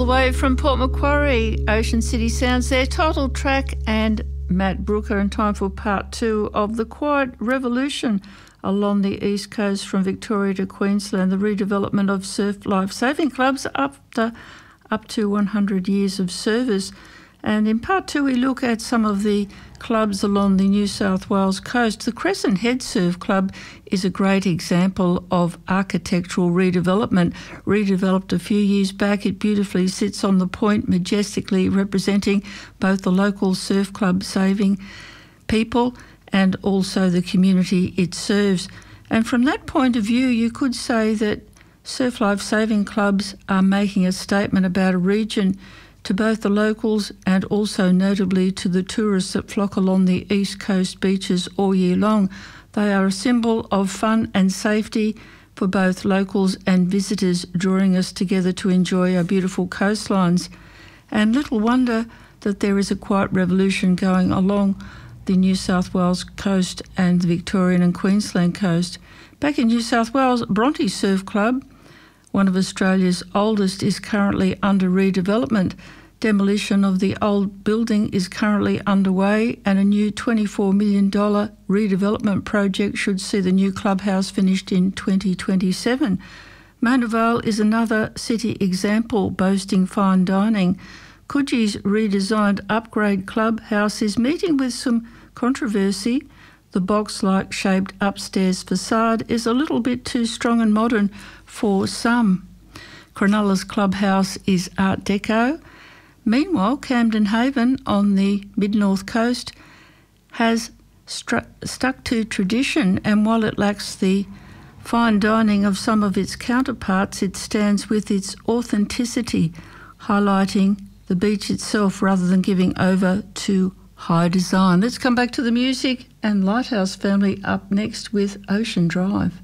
the way from Port Macquarie, Ocean City Sounds, their title track, and Matt Brooker, in time for part two of the Quiet Revolution along the east coast from Victoria to Queensland, the redevelopment of surf life-saving clubs up to 100 years of service. And in part two, we look at some of the clubs along the New South Wales coast. The Crescent Head Surf Club is a great example of architectural redevelopment. Redeveloped a few years back, it beautifully sits on the point, majestically representing both the local surf club saving people and also the community it serves. And from that point of view, you could say that surf life saving clubs are making a statement about a region to both the locals and also notably to the tourists that flock along the east coast beaches all year long. They are a symbol of fun and safety for both locals and visitors, drawing us together to enjoy our beautiful coastlines. And little wonder that there is a quiet revolution going along the New South Wales coast and the Victorian and Queensland coast. Back in New South Wales, Bronte Surf Club, one of Australia's oldest, is currently under redevelopment. Demolition of the old building is currently underway, and a new $24 million redevelopment project should see the new clubhouse finished in 2027. Mona Vale is another city example boasting fine dining. Coogie's redesigned upgrade clubhouse is meeting with some controversy. The box-like shaped upstairs facade is a little bit too strong and modern for some. Cronulla's clubhouse is Art Deco. Meanwhile, Camden Haven on the mid-north coast has stuck to tradition, and while it lacks the fine dining of some of its counterparts, it stands with its authenticity, highlighting the beach itself rather than giving over to high design. Let's come back to the music and Lighthouse Family up next with Ocean Drive.